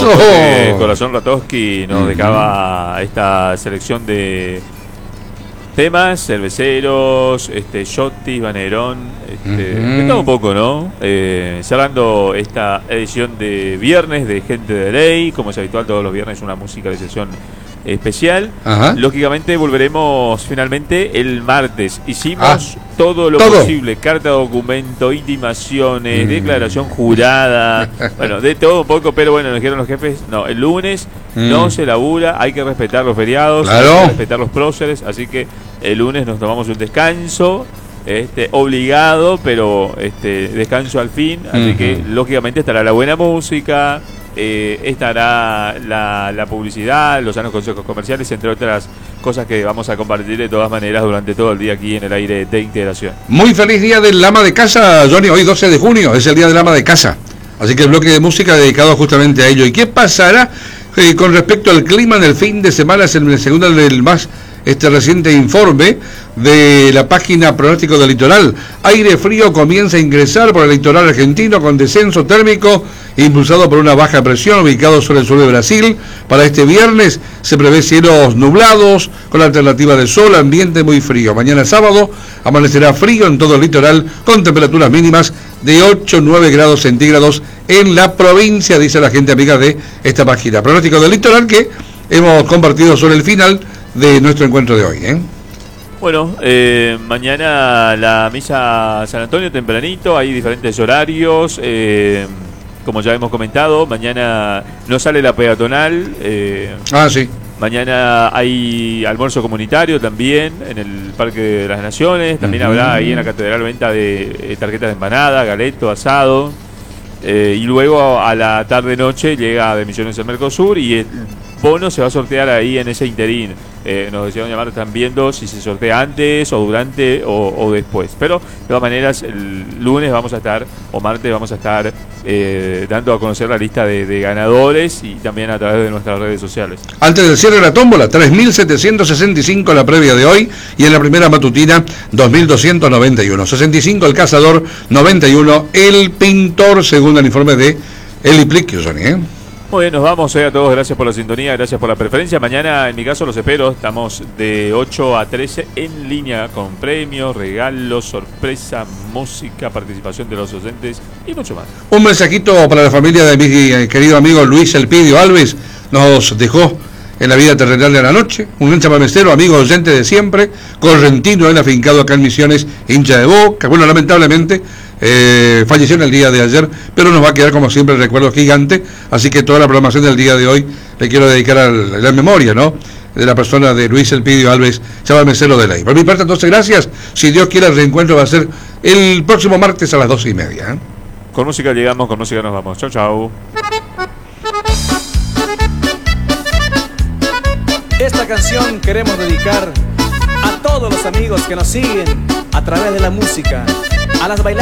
¡Eso! Corazón Ratowski nos dejaba esta selección de temas, cerveceros, shottis, banerón, de todo un poco, ¿no? Cerrando esta edición de viernes de Gente de Ley, como es habitual todos los viernes una música de sesión especial. Ajá. Lógicamente volveremos finalmente el martes. Hicimos todo lo posible, carta documento, intimaciones, declaración jurada, bueno, de todo un poco, pero bueno, nos dijeron los jefes, no, el lunes no se labura, hay que respetar los feriados, hay que respetar los próceres, así que el lunes nos tomamos un descanso, obligado, pero descanso al fin, así que lógicamente estará la buena música, estará la publicidad, los sanos consejos comerciales, entre otras cosas que vamos a compartir de todas maneras durante todo el día aquí en el aire de Integración. Muy feliz día del ama de casa, Johnny. Hoy 12 de junio es el día del ama de casa, así que el bloque de música dedicado justamente a ello. ¿Y qué pasará con respecto al clima en el fin de semana? Es el segundo del más reciente informe de la página Pronóstico del Litoral. Aire frío comienza a ingresar por el litoral argentino con descenso térmico impulsado por una baja presión ubicado sobre el sur de Brasil. Para este viernes se prevé cielos nublados con alternativa de sol, ambiente muy frío. Mañana sábado amanecerá frío en todo el litoral con temperaturas mínimas de 8-9 grados centígrados en la provincia, dice la gente amiga de esta página Pronóstico del Litoral, que hemos compartido sobre el final de nuestro encuentro de hoy, Bueno, mañana la misa San Antonio tempranito, hay diferentes horarios, como ya hemos comentado, mañana no sale la peatonal, sí. Mañana hay almuerzo comunitario también en el Parque de las Naciones, también habrá ahí en la Catedral venta de tarjetas de empanada, galeto, asado, y luego a la tarde-noche llega de Misiones al Mercosur y el bono se va a sortear ahí en ese interín. Nos decían llamar, están viendo si se sortea antes o durante o después. Pero de todas maneras el lunes vamos a estar, o martes vamos a estar dando a conocer la lista de ganadores y también a través de nuestras redes sociales. Antes del cierre de la tómbola, 3.765 la previa de hoy y en la primera matutina 2.291. 65 el cazador, 91 el pintor, según el informe de Eli Plick, Johnny, Muy bien, nos vamos a todos, gracias por la sintonía, gracias por la preferencia. Mañana, en mi caso, los espero, estamos de 8 a 13 en línea con premios, regalos, sorpresa, música, participación de los oyentes y mucho más. Un mensajito para la familia de mi querido amigo Luis Elpidio Alves, nos dejó en la vida terrenal de la noche, un hincha palmestero, amigo oyente de siempre, correntino, él afincado acá en Misiones, hincha de Boca, bueno, lamentablemente falleció en el día de ayer, pero nos va a quedar como siempre el recuerdo gigante, así que toda la programación del día de hoy le quiero dedicar a la memoria, ¿no?, de la persona de Luis Elpidio Alves, chaval mesero de Ley. Por mi parte, entonces, gracias. Si Dios quiere, el reencuentro va a ser el próximo martes a las 12:30. Con música llegamos, con música nos vamos. Chau, chau. Esta canción queremos dedicar a todos los amigos que nos siguen a través de la música, a las bailadas.